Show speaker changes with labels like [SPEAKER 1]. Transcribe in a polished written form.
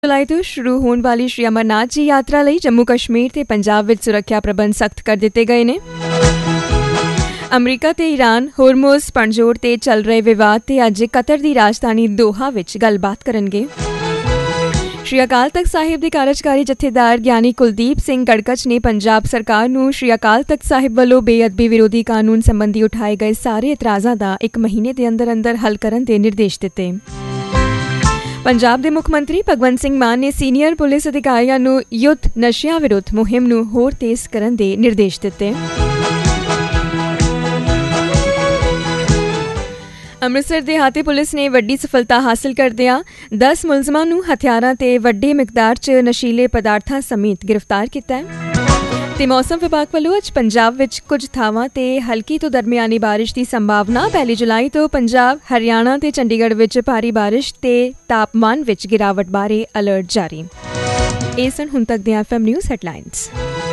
[SPEAKER 1] जुलाई ਤੋਂ ਸ਼ੁਰੂ ਹੋਣ ਵਾਲੀ ਸ਼੍ਰੀ ਅਮਰਨਾਥ ਜੀ ਯਾਤਰਾ ਲਈ ਜੰਮੂ ਕਸ਼ਮੀਰ ਤੇ ਪੰਜਾਬ ਵਿੱਚ ਸੁਰੱਖਿਆ ਪ੍ਰਬੰਧ ਸਖਤ ਕਰ ਦਿੱਤੇ ਗਏ ਨੇ। ਅਮਰੀਕਾ ਤੇ ਈਰਾਨ ਹੋਰਮੁਜ਼ ਪਣਜੋੜ ਤੇ ਚੱਲ ਰਹੇ ਵਿਵਾਦ ਤੇ ਅੱਜ ਕਤਰ ਦੀ ਰਾਜਧਾਨੀ ਦੋਹਾ ਵਿੱਚ ਗੱਲਬਾਤ ਕਰਨਗੇ। ਸ਼੍ਰੀ ਅਕਾਲ ਤਖਤ ਸਾਹਿਬ ਦੇ ਕਾਰਜਕਾਰੀ ਜਥੇਦਾਰ ਗਿਆਨੀ ਕੁਲਦੀਪ ਸਿੰਘ ਗੜਕਚ ਨੇ ਪੰਜਾਬ ਸਰਕਾਰ ਨੂੰ ਸ਼੍ਰੀ ਅਕਾਲ ਤਖਤ ਸਾਹਿਬ ਵੱਲੋਂ ਬੇਅਦਬੀ ਵਿਰੋਧੀ ਕਾਨੂੰਨ ਸੰਬੰਧੀ ਉਠਾਏ ਗਏ ਸਾਰੇ ਇਤਰਾਜ਼ਾਂ ਦਾ 1 ਮਹੀਨੇ ਦੇ ਅੰਦਰ ਹੱਲ ਕਰਨ ਦੇ ਨਿਰਦੇਸ਼ ਦਿੱਤੇ। ਪੰਜਾਬ ਦੇ ਮੁੱਖ ਮੰਤਰੀ ਭਗਵੰਤ ਸਿੰਘ ਮਾਨ ਨੇ ਸੀਨੀਅਰ ਪੁਲਿਸ ਅਧਿਕਾਰੀਆਂ ਨੂੰ ਯੁੱਧ ਨਸ਼ਿਆਂ ਵਿਰੁੱਧ ਮੁਹਿੰਮ ਨੂੰ ਹੋਰ ਤੇਜ਼ ਕਰਨ ਦੇ ਨਿਰਦੇਸ਼ ਦਿੱਤੇ। ਅੰਮ੍ਰਿਤਸਰ ਦਿਹਾਤੀ ਪੁਲਿਸ ਨੇ ਵੱਡੀ ਸਫਲਤਾ ਹਾਸਲ ਕਰਦਿਆਂ 10 ਮੁਲਜ਼ਮਾਂ ਨੂੰ ਹਥਿਆਰਾਂ ਤੇ ਵੱਡੀ ਮਿਕਦਾਰ 'ਚ ਨਸ਼ੀਲੇ ਪਦਾਰਥਾਂ ਸਮੇਤ ਗ੍ਰਿਫਤਾਰ ਕੀਤਾ ਹੈ। ਤੇ ਮੌਸਮ ਵਿਭਾਗ ਵੱਲੋਂ ਅੱਜ ਪੰਜਾਬ ਵਿੱਚ ਕੁਝ ਥਾਵਾਂ ਤੇ ਹਲਕੀ ਤੋਂ ਦਰਮਿਆਨੀ ਬਾਰਿਸ਼ ਦੀ ਸੰਭਾਵਨਾ। 1 ਜੁਲਾਈ ਤੋਂ ਪੰਜਾਬ, ਹਰਿਆਣਾ ਤੇ ਚੰਡੀਗੜ੍ਹ ਵਿੱਚ ਭਾਰੀ ਬਾਰਿਸ਼ ਤੇ ਤਾਪਮਾਨ ਵਿੱਚ ਗਿਰਾਵਟ ਬਾਰੇ ਅਲਰਟ ਜਾਰੀ। ਇਹ ਸਨ ਹੁਣ ਤੱਕ ਦੀਆਂ FM ਨਿਊਜ਼ ਹੈਡਲਾਈਨਸ।